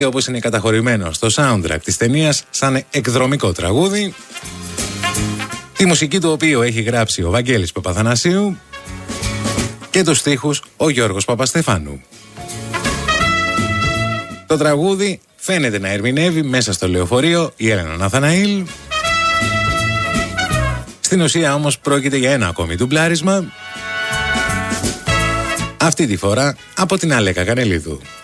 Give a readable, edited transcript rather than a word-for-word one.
όπως είναι καταχωρημένο στο soundtrack της ταινίας σαν εκδρομικό τραγούδι, τη μουσική του οποίου έχει γράψει ο Βαγγέλης Παπαθανασίου και τους στίχους ο Γιώργος Παπαστεφάνου. Το τραγούδι φαίνεται να ερμηνεύει μέσα στο λεωφορείο η Έλενα Ναθαναήλ. Στην ουσία όμως πρόκειται για ένα ακόμη ντουμπλάρισμα, αυτή τη φορά από την Αλέκα Κανελίδου.